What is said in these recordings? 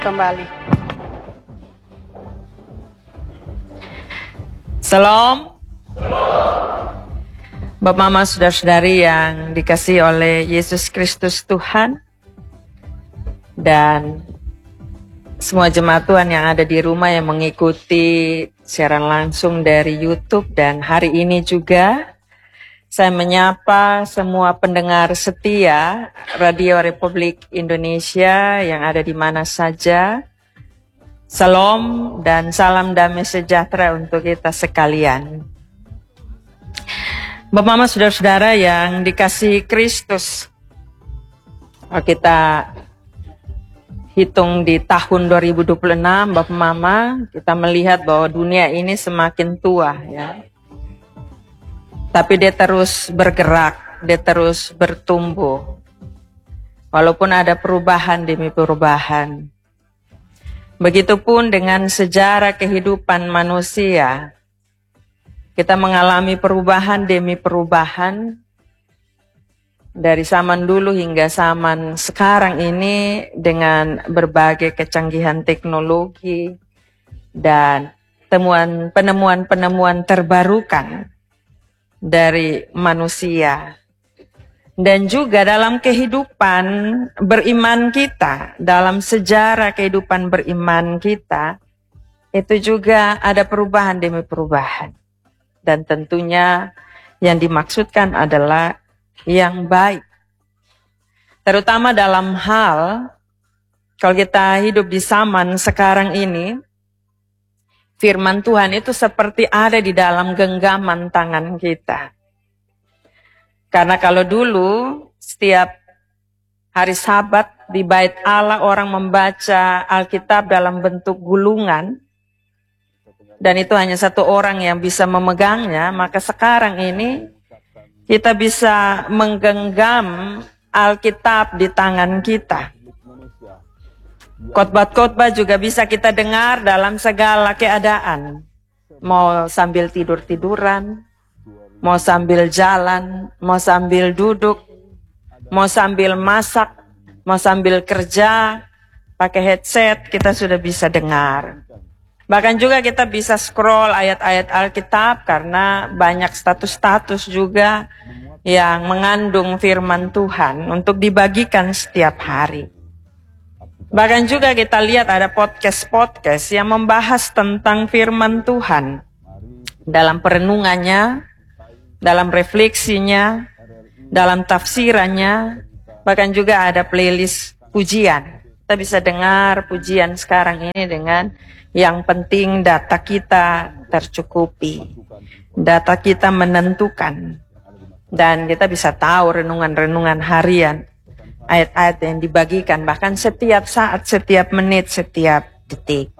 Kembali. Salam. Bapak Mama saudara-saudari yang dikasihi oleh Yesus Kristus Tuhan, dan semua jemaat Tuhan yang ada di rumah yang mengikuti siaran langsung dari YouTube, dan hari ini juga saya menyapa semua pendengar setia Radio Republik Indonesia yang ada di mana saja. Salam dan salam damai sejahtera untuk kita sekalian. Bapak Mama saudara-saudara yang dikasihi Kristus, kalau kita hitung di tahun 2026, Bapak Mama, kita melihat bahwa dunia ini semakin tua ya. Tapi dia terus bergerak, dia terus bertumbuh. Walaupun ada perubahan demi perubahan. Begitupun dengan sejarah kehidupan manusia. Kita mengalami perubahan demi perubahan. Dari zaman dulu hingga zaman sekarang ini dengan berbagai kecanggihan teknologi dan penemuan-penemuan terbarukan dari manusia. Dan juga dalam kehidupan beriman kita, dalam sejarah kehidupan beriman kita, itu juga ada perubahan demi perubahan. Dan tentunya yang dimaksudkan adalah yang baik. Terutama dalam hal, kalau kita hidup di zaman sekarang ini, firman Tuhan itu seperti ada di dalam genggaman tangan kita. Karena kalau dulu setiap hari Sabat di Bait Allah orang membaca Alkitab dalam bentuk gulungan, dan itu hanya satu orang yang bisa memegangnya, maka sekarang ini kita bisa menggenggam Alkitab di tangan kita. Khotbah-khotbah juga bisa kita dengar dalam segala keadaan. Mau sambil tidur-tiduran, mau sambil jalan, mau sambil duduk, mau sambil masak, mau sambil kerja, pakai headset, kita sudah bisa dengar. Bahkan juga kita bisa scroll ayat-ayat Alkitab karena banyak status-status juga yang mengandung firman Tuhan untuk dibagikan setiap hari. Bahkan juga kita lihat ada podcast-podcast yang membahas tentang firman Tuhan dalam perenungannya, dalam refleksinya, dalam tafsirannya, bahkan juga ada playlist pujian. Kita bisa dengar pujian sekarang ini dengan yang penting data kita tercukupi. Data kita menentukan. Dan kita bisa tahu renungan-renungan harian, ayat-ayat yang dibagikan, bahkan setiap saat, setiap menit, setiap detik.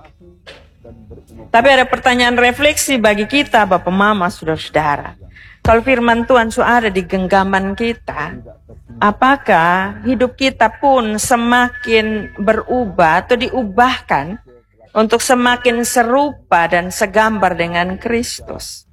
Tapi ada pertanyaan refleksi bagi kita, Bapak Mama, saudara-saudara. Kalau firman Tuhan sudah ada di genggaman kita, apakah hidup kita pun semakin berubah atau diubahkan untuk semakin serupa dan segambar dengan Kristus?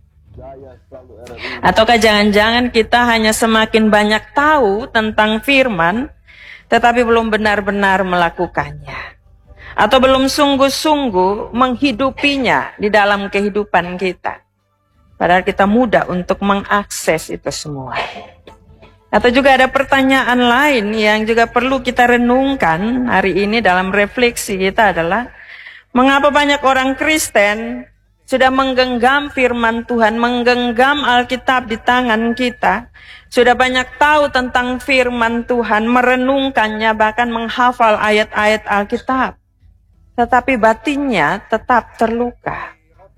Ataukah jangan-jangan kita hanya semakin banyak tahu tentang firman, tetapi belum benar-benar melakukannya? Atau belum sungguh-sungguh menghidupinya di dalam kehidupan kita? Padahal kita mudah untuk mengakses itu semua. Atau juga ada pertanyaan lain yang juga perlu kita renungkan hari ini dalam refleksi kita adalah, mengapa banyak orang Kristen sudah menggenggam firman Tuhan, menggenggam Alkitab di tangan kita, sudah banyak tahu tentang firman Tuhan, merenungkannya, bahkan menghafal ayat-ayat Alkitab, tetapi batinnya tetap terluka.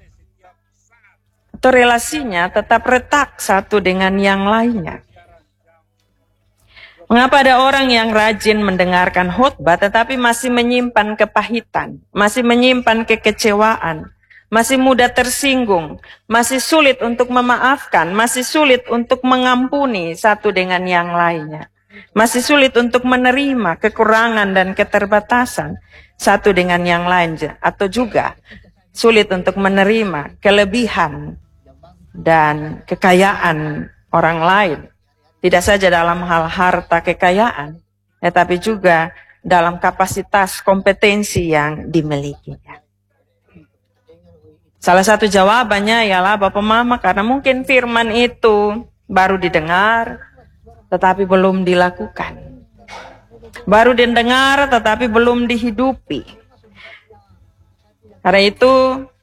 Atau relasinya tetap retak satu dengan yang lainnya. Mengapa ada orang yang rajin mendengarkan khotbah tetapi masih menyimpan kepahitan, masih menyimpan kekecewaan, masih mudah tersinggung, masih sulit untuk memaafkan, masih sulit untuk mengampuni satu dengan yang lainnya, masih sulit untuk menerima kekurangan dan keterbatasan satu dengan yang lain, atau juga sulit untuk menerima kelebihan dan kekayaan orang lain. Tidak saja dalam hal harta kekayaan, tetapi juga dalam kapasitas kompetensi yang dimilikinya. Salah satu jawabannya ialah Bapak Mama, karena mungkin firman itu baru didengar tetapi belum dilakukan. Baru didengar tetapi belum dihidupi. Karena itu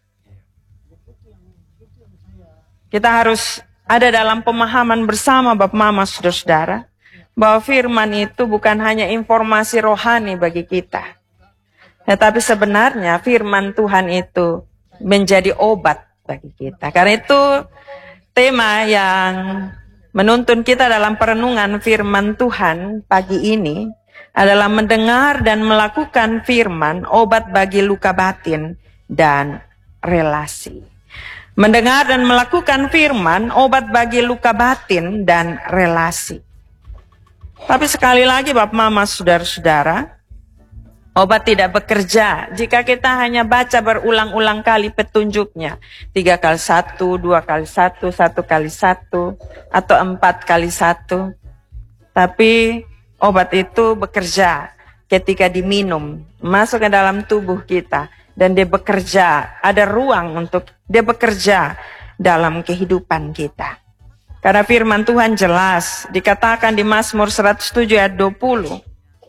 kita harus ada dalam pemahaman bersama Bapak Mama, saudara-saudara, bahwa firman itu bukan hanya informasi rohani bagi kita. Tetapi sebenarnya firman Tuhan itu menjadi obat bagi kita. Karena itu tema yang menuntun kita dalam perenungan firman Tuhan pagi ini adalah mendengar dan melakukan firman, obat bagi luka batin dan relasi. Mendengar dan melakukan firman, obat bagi luka batin dan relasi. Tapi sekali lagi Bapak Mama, saudara-saudara, obat tidak bekerja jika kita hanya baca berulang-ulang kali petunjuknya. 3 kali 1, 2 kali 1, 1 kali 1, atau 4 kali 1. Tapi obat itu bekerja ketika diminum, masuk ke dalam tubuh kita. Dan dia bekerja, ada ruang untuk dia bekerja dalam kehidupan kita. Karena firman Tuhan jelas, dikatakan di Mazmur 107 ayat 20.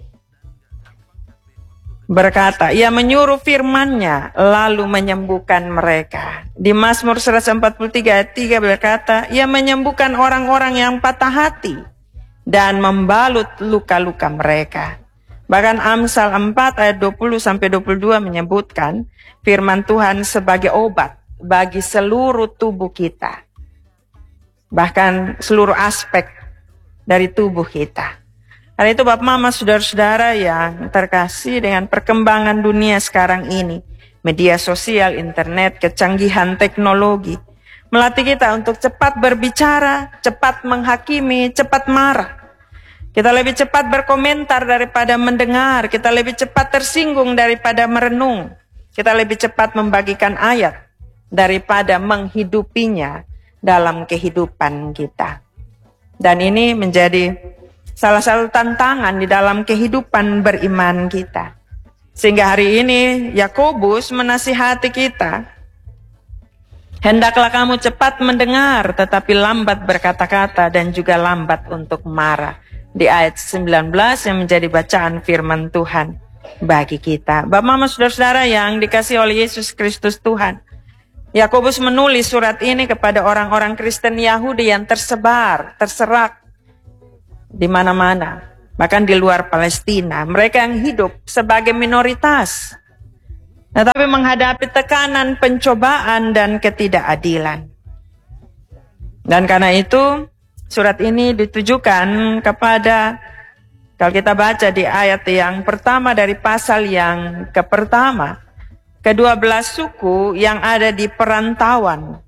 Berkata, ia menyuruh firman-Nya lalu menyembuhkan mereka. Di Mazmur 143 ayat 3 berkata, ia menyembuhkan orang-orang yang patah hati dan membalut luka-luka mereka. Bahkan Amsal 4 ayat 20-22 menyebutkan firman Tuhan sebagai obat bagi seluruh tubuh kita. Bahkan seluruh aspek dari tubuh kita. Karena itu Bapak Mama, saudara-saudara yang terkasih, dengan perkembangan dunia sekarang ini, media sosial, internet, kecanggihan teknologi, melatih kita untuk cepat berbicara, cepat menghakimi, cepat marah. Kita lebih cepat berkomentar daripada mendengar, kita lebih cepat tersinggung daripada merenung, kita lebih cepat membagikan ayat daripada menghidupinya dalam kehidupan kita. Dan ini menjadi salah satu tantangan di dalam kehidupan beriman kita. Sehingga hari ini Yakobus menasihati kita, hendaklah kamu cepat mendengar tetapi lambat berkata-kata dan juga lambat untuk marah. Di ayat 19 yang menjadi bacaan firman Tuhan bagi kita. Bapak Mama, saudara-saudara yang dikasihi oleh Yesus Kristus Tuhan, Yakobus menulis surat ini kepada orang-orang Kristen Yahudi yang terserak di mana-mana, bahkan di luar Palestina. Mereka yang hidup sebagai minoritas, tetapi menghadapi tekanan, pencobaan, dan ketidakadilan. Dan karena itu, surat ini ditujukan kepada, kalau kita baca di ayat yang pertama dari pasal yang ke-1, ke-12 suku yang ada di perantauan.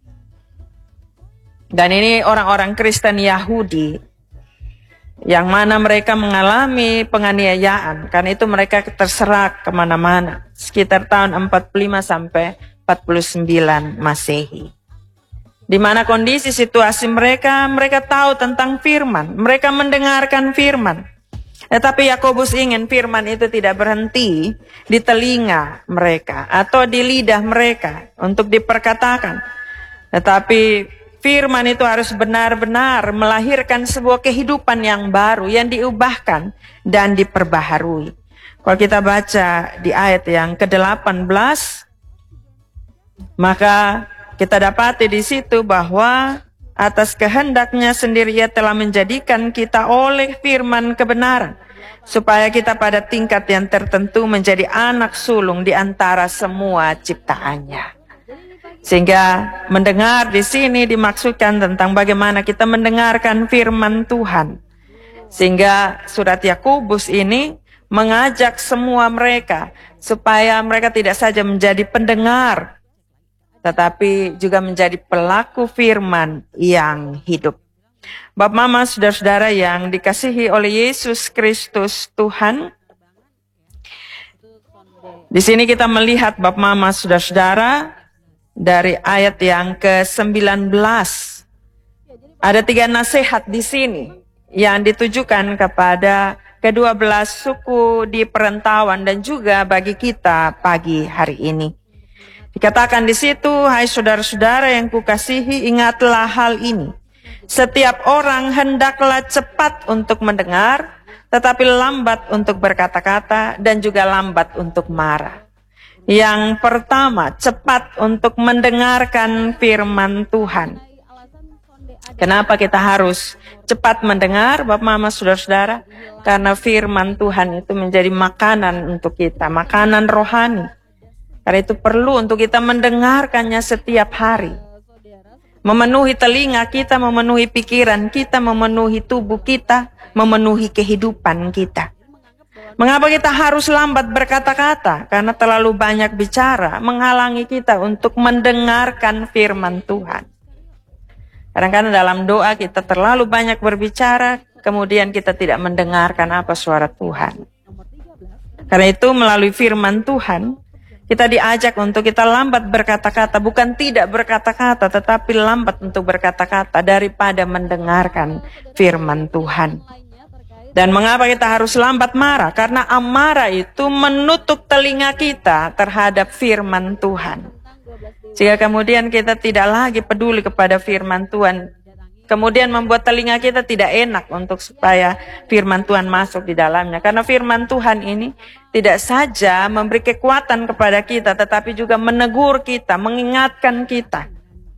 Dan ini orang-orang Kristen Yahudi, yang mana mereka mengalami penganiayaan. Karena itu mereka terserak kemana-mana. Sekitar tahun 45 sampai 49 Masehi. Di mana kondisi situasi mereka tahu tentang firman. Mereka mendengarkan firman. Tetapi Yakobus ingin firman itu tidak berhenti di telinga mereka atau di lidah mereka untuk diperkatakan. Tetapi firman itu harus benar-benar melahirkan sebuah kehidupan yang baru, yang diubahkan dan diperbaharui. Kalau kita baca di ayat yang ke-18, maka kita dapati di situ bahwa atas kehendaknya sendiri ia telah menjadikan kita oleh firman kebenaran, supaya kita pada tingkat yang tertentu menjadi anak sulung di antara semua ciptaannya. Sehingga mendengar di sini dimaksudkan tentang bagaimana kita mendengarkan firman Tuhan. Sehingga surat Yakobus ini mengajak semua mereka supaya mereka tidak saja menjadi pendengar, tetapi juga menjadi pelaku firman yang hidup. Bapak Mama, saudara-saudara yang dikasihi oleh Yesus Kristus Tuhan, di sini kita melihat Bapak Mama, saudara-saudara, dari ayat yang ke-19 ada 3 nasihat di sini yang ditujukan kepada kedua belas suku di perantauan dan juga bagi kita pagi hari ini. Dikatakan di situ, hai saudara-saudara yang kukasihi, ingatlah hal ini. Setiap orang hendaklah cepat untuk mendengar, tetapi lambat untuk berkata-kata dan juga lambat untuk marah. Yang pertama, cepat untuk mendengarkan firman Tuhan. Kenapa kita harus cepat mendengar, Bapak, Mama, saudara-saudara? Karena firman Tuhan itu menjadi makanan untuk kita, makanan rohani. Karena itu perlu untuk kita mendengarkannya setiap hari. Memenuhi telinga kita, memenuhi pikiran kita, memenuhi tubuh kita, memenuhi kehidupan kita. Mengapa kita harus lambat berkata-kata? Karena terlalu banyak bicara menghalangi kita untuk mendengarkan firman Tuhan. Kadang-kadang dalam doa kita terlalu banyak berbicara, kemudian kita tidak mendengarkan apa suara Tuhan. Karena itu melalui firman Tuhan, kita diajak untuk kita lambat berkata-kata, bukan tidak berkata-kata, tetapi lambat untuk berkata-kata daripada mendengarkan firman Tuhan. Dan mengapa kita harus lambat marah? Karena amarah itu menutup telinga kita terhadap firman Tuhan. Jika kemudian kita tidak lagi peduli kepada firman Tuhan, kemudian membuat telinga kita tidak enak untuk supaya firman Tuhan masuk di dalamnya. Karena firman Tuhan ini tidak saja memberi kekuatan kepada kita, tetapi juga menegur kita, mengingatkan kita.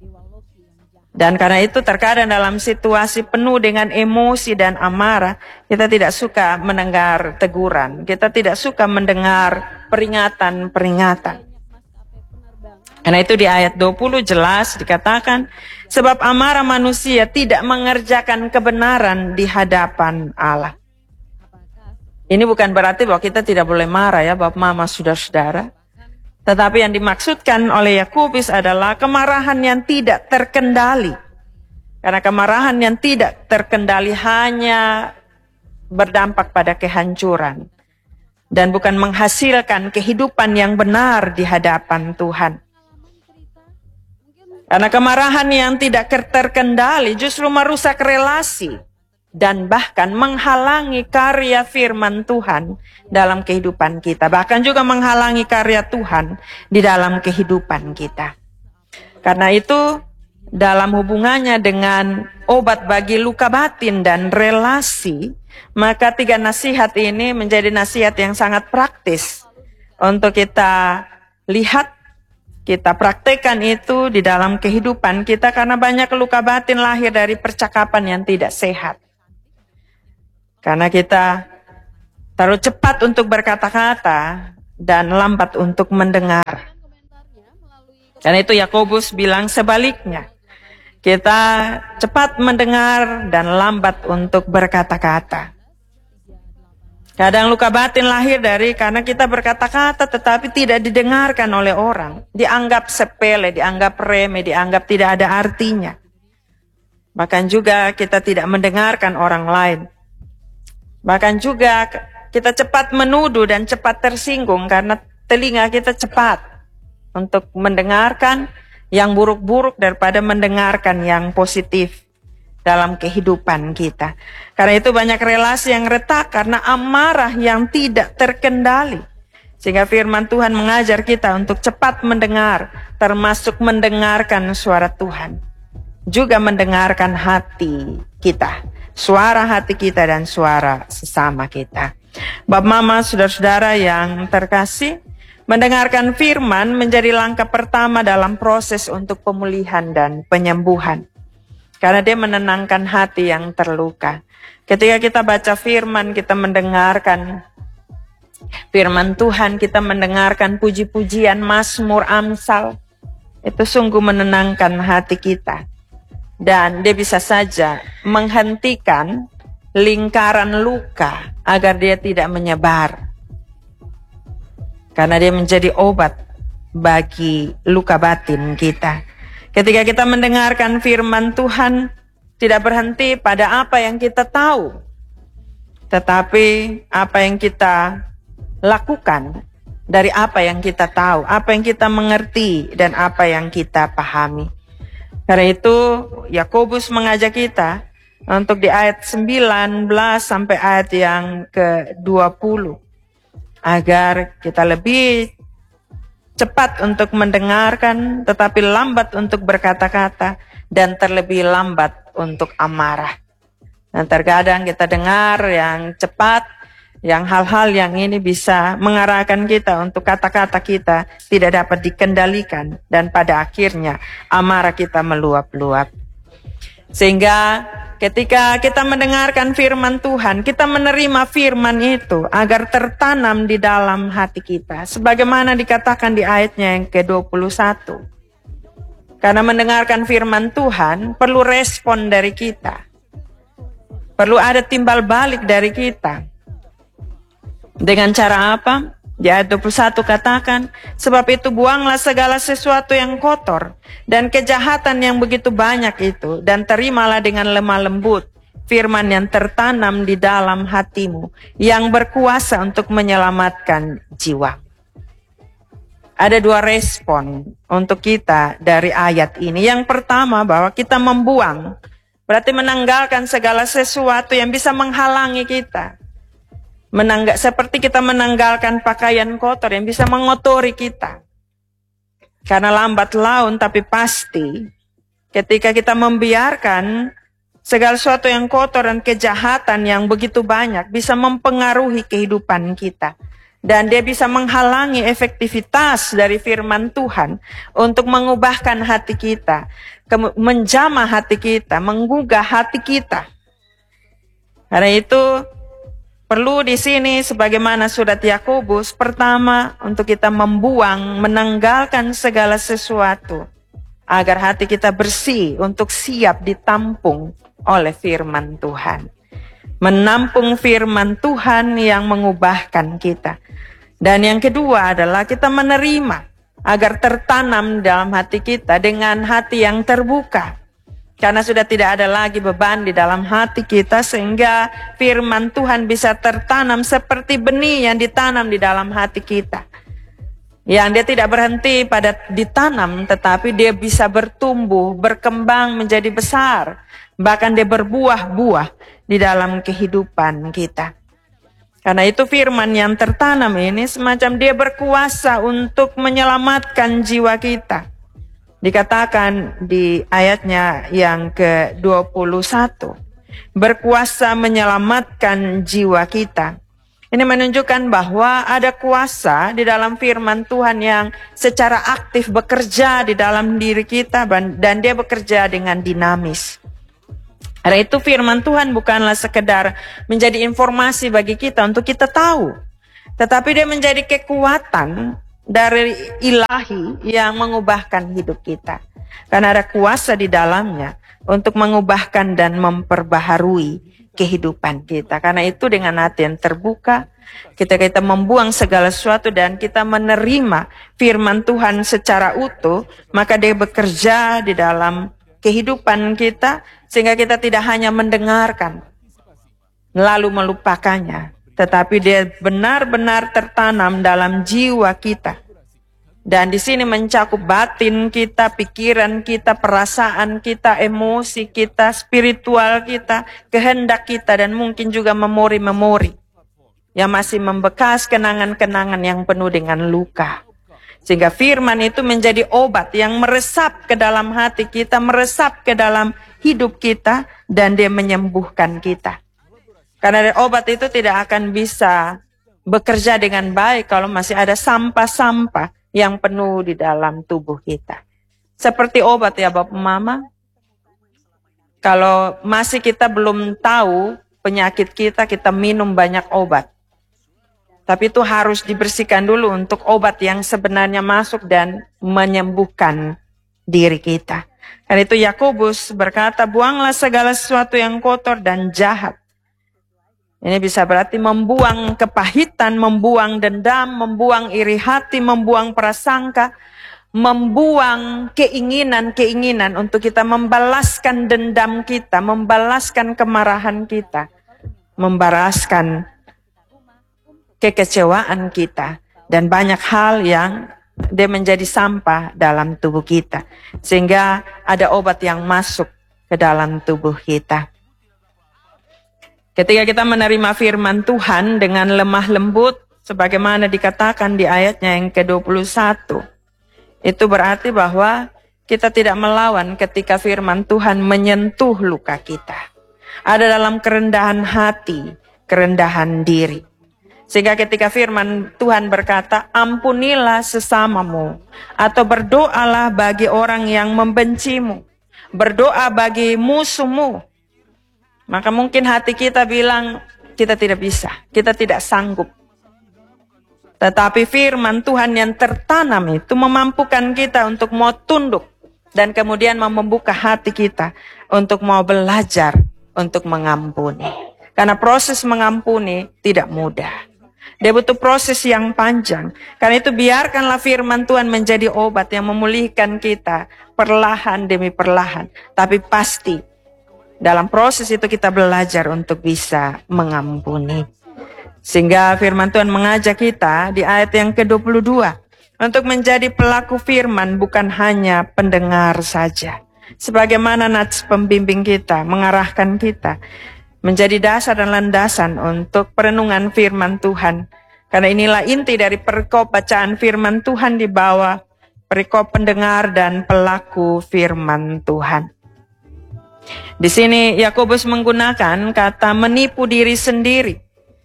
Dan karena itu terkadang dalam situasi penuh dengan emosi dan amarah, kita tidak suka mendengar teguran. Kita tidak suka mendengar peringatan-peringatan. Karena itu di ayat 20 jelas dikatakan, sebab amarah manusia tidak mengerjakan kebenaran di hadapan Allah. Ini bukan berarti bahwa kita tidak boleh marah ya Bapak, Mama, saudara-saudara. Tetapi yang dimaksudkan oleh Yakobus adalah kemarahan yang tidak terkendali. Karena kemarahan yang tidak terkendali hanya berdampak pada kehancuran. Dan bukan menghasilkan kehidupan yang benar di hadapan Tuhan. Karena kemarahan yang tidak terkendali justru merusak relasi. Dan bahkan menghalangi karya firman Tuhan dalam kehidupan kita. Bahkan juga menghalangi karya Tuhan di dalam kehidupan kita. Karena itu dalam hubungannya dengan obat bagi luka batin dan relasi, maka 3 nasihat ini menjadi nasihat yang sangat praktis untuk kita lihat, kita praktekkan itu di dalam kehidupan kita. Karena banyak luka batin lahir dari percakapan yang tidak sehat. Karena kita terlalu cepat untuk berkata-kata dan lambat untuk mendengar. Dan itu Yakobus bilang sebaliknya. Kita cepat mendengar dan lambat untuk berkata-kata. Kadang luka batin lahir dari karena kita berkata-kata tetapi tidak didengarkan oleh orang. Dianggap sepele, dianggap remeh, dianggap tidak ada artinya. Bahkan juga kita tidak mendengarkan orang lain. Bahkan juga kita cepat menuduh dan cepat tersinggung karena telinga kita cepat untuk mendengarkan yang buruk-buruk daripada mendengarkan yang positif dalam kehidupan kita. Karena itu banyak relasi yang retak karena amarah yang tidak terkendali. Sehingga firman Tuhan mengajar kita untuk cepat mendengar, termasuk mendengarkan suara Tuhan. Juga mendengarkan hati kita. Suara hati kita dan suara sesama kita. Bapak, Mama, saudara-saudara yang terkasih, mendengarkan firman menjadi langkah pertama dalam proses untuk pemulihan dan penyembuhan. Karena dia menenangkan hati yang terluka. Ketika kita baca firman, kita mendengarkan firman Tuhan, kita mendengarkan puji-pujian, mazmur, amsal. Itu sungguh menenangkan hati kita. Dan dia bisa saja menghentikan lingkaran luka agar dia tidak menyebar. Karena dia menjadi obat bagi luka batin kita. Ketika kita mendengarkan firman Tuhan, tidak berhenti pada apa yang kita tahu. Tetapi apa yang kita lakukan dari apa yang kita tahu, apa yang kita mengerti, dan apa yang kita pahami. Karena itu Yakobus mengajak kita untuk di ayat 19 sampai ayat yang ke-20. Agar kita lebih cepat untuk mendengarkan, tetapi lambat untuk berkata-kata, dan terlebih lambat untuk amarah. Dan terkadang kita dengar yang cepat, yang hal-hal yang ini bisa mengarahkan kita untuk kata-kata kita tidak dapat dikendalikan, dan pada akhirnya amarah kita meluap-luap. Sehingga ketika kita mendengarkan firman Tuhan, kita menerima firman itu agar tertanam di dalam hati kita. Sebagaimana dikatakan di ayatnya yang ke-21. Karena mendengarkan firman Tuhan perlu respon dari kita. Perlu ada timbal balik dari kita. Dengan cara apa? Di ayat 21 katakan, sebab itu buanglah segala sesuatu yang kotor dan kejahatan yang begitu banyak itu, dan terimalah dengan lemah lembut firman yang tertanam di dalam hatimu, yang berkuasa untuk menyelamatkan jiwa. Ada dua respon untuk kita dari ayat ini. Yang pertama, bahwa kita membuang, berarti menanggalkan segala sesuatu yang bisa menghalangi kita. Seperti kita menanggalkan pakaian kotor yang bisa mengotori kita. Karena lambat laun tapi pasti ketika kita membiarkan segala sesuatu yang kotor dan kejahatan yang begitu banyak bisa mempengaruhi kehidupan kita. Dan dia bisa menghalangi efektivitas dari firman Tuhan untuk mengubahkan hati kita, menjamah hati kita, menggugah hati kita. Karena itu perlu di sini sebagaimana surat Yakobus, pertama untuk kita membuang, menanggalkan segala sesuatu agar hati kita bersih untuk siap ditampung oleh firman Tuhan. Menampung firman Tuhan yang mengubahkan kita. Dan yang kedua adalah kita menerima agar tertanam dalam hati kita dengan hati yang terbuka. Karena sudah tidak ada lagi beban di dalam hati kita sehingga firman Tuhan bisa tertanam seperti benih yang ditanam di dalam hati kita. Yang dia tidak berhenti pada ditanam, tetapi dia bisa bertumbuh, berkembang menjadi besar. Bahkan dia berbuah-buah di dalam kehidupan kita. Karena itu firman yang tertanam ini semacam dia berkuasa untuk menyelamatkan jiwa kita. Dikatakan di ayatnya yang ke-21. Berkuasa menyelamatkan jiwa kita. Ini menunjukkan bahwa ada kuasa di dalam firman Tuhan yang secara aktif bekerja di dalam diri kita dan dia bekerja dengan dinamis. Karena itu firman Tuhan bukanlah sekedar menjadi informasi bagi kita untuk kita tahu. Tetapi dia menjadi kekuatan dari ilahi yang mengubahkan hidup kita. Karena ada kuasa di dalamnya untuk mengubahkan dan memperbaharui kehidupan kita. Karena itu dengan hati yang terbuka, kita membuang segala sesuatu dan kita menerima firman Tuhan secara utuh, maka dia bekerja di dalam kehidupan kita, sehingga kita tidak hanya mendengarkan, lalu melupakannya, tetapi dia benar-benar tertanam dalam jiwa kita. Dan di sini mencakup batin kita, pikiran kita, perasaan kita, emosi kita, spiritual kita, kehendak kita, dan mungkin juga memori-memori yang masih membekas kenangan-kenangan yang penuh dengan luka. Sehingga firman itu menjadi obat yang meresap ke dalam hati kita, meresap ke dalam hidup kita, dan dia menyembuhkan kita. Karena obat itu tidak akan bisa bekerja dengan baik kalau masih ada sampah-sampah yang penuh di dalam tubuh kita. Seperti obat ya Bapak Mama. Kalau masih kita belum tahu penyakit kita minum banyak obat. Tapi itu harus dibersihkan dulu untuk obat yang sebenarnya masuk dan menyembuhkan diri kita. Karena itu Yakobus berkata, buanglah segala sesuatu yang kotor dan jahat. Ini bisa berarti membuang kepahitan, membuang dendam, membuang iri hati, membuang prasangka, membuang keinginan-keinginan untuk kita membalaskan dendam kita, membalaskan kemarahan kita, membalaskan kekecewaan kita, dan banyak hal yang dia menjadi sampah dalam tubuh kita. Sehingga ada obat yang masuk ke dalam tubuh kita. Ketika kita menerima firman Tuhan dengan lemah lembut, sebagaimana dikatakan di ayatnya yang ke-21, itu berarti bahwa kita tidak melawan ketika firman Tuhan menyentuh luka kita. Ada dalam kerendahan hati, kerendahan diri. Sehingga ketika firman Tuhan berkata, ampunilah sesamamu, atau berdoalah bagi orang yang membencimu, berdoa bagi musuhmu. Maka mungkin hati kita bilang, kita tidak bisa, kita tidak sanggup. Tetapi firman Tuhan yang tertanam itu memampukan kita untuk mau tunduk. Dan kemudian mau membuka hati kita untuk mau belajar untuk mengampuni. Karena proses mengampuni tidak mudah. Dia butuh proses yang panjang. Karena itu biarkanlah firman Tuhan menjadi obat yang memulihkan kita perlahan demi perlahan. Tapi pasti dalam proses itu kita belajar untuk bisa mengampuni. Sehingga firman Tuhan mengajak kita di ayat yang ke-22 untuk menjadi pelaku firman, bukan hanya pendengar saja. Sebagaimana nats pembimbing kita mengarahkan kita menjadi dasar dan landasan untuk perenungan firman Tuhan. Karena inilah inti dari perikop bacaan firman Tuhan di bawah perikop pendengar dan pelaku firman Tuhan. Di sini Yakobus menggunakan kata menipu diri sendiri.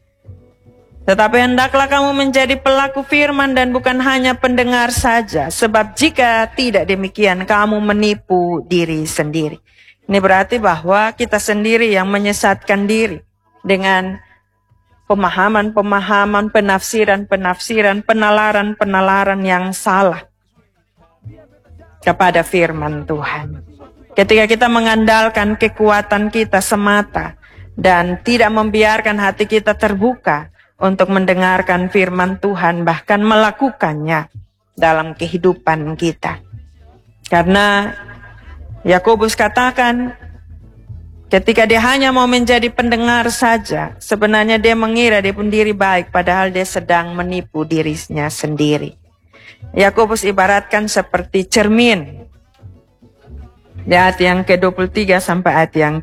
Tetapi hendaklah kamu menjadi pelaku firman dan bukan hanya pendengar saja. Sebab jika tidak demikian, kamu menipu diri sendiri. Ini berarti bahwa kita sendiri yang menyesatkan diri dengan pemahaman-pemahaman, penafsiran-penafsiran, penalaran-penalaran yang salah kepada firman Tuhan. Ketika kita mengandalkan kekuatan kita semata dan tidak membiarkan hati kita terbuka untuk mendengarkan firman Tuhan, bahkan melakukannya dalam kehidupan kita. Karena Yakobus katakan, ketika dia hanya mau menjadi pendengar saja, sebenarnya dia mengira dia pun diri baik, padahal dia sedang menipu dirinya sendiri. Yakobus ibaratkan seperti cermin. Di ayat yang ke-23 sampai ayat yang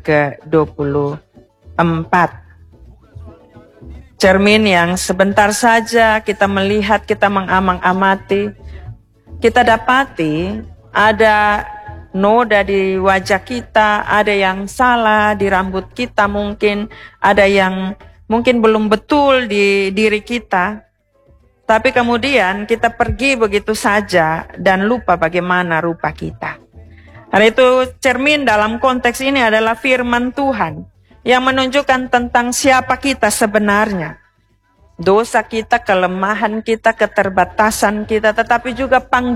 ke-24. Cermin yang sebentar saja kita melihat, kita mengamang-amati, kita dapati ada noda di wajah kita, ada yang salah di rambut kita mungkin, ada yang mungkin belum betul di diri kita. Tapi kemudian kita pergi begitu saja dan lupa bagaimana rupa kita. Karena itu cermin dalam konteks ini adalah firman Tuhan yang menunjukkan tentang siapa kita sebenarnya. Dosa kita, kelemahan kita, keterbatasan kita, tetapi juga panggilan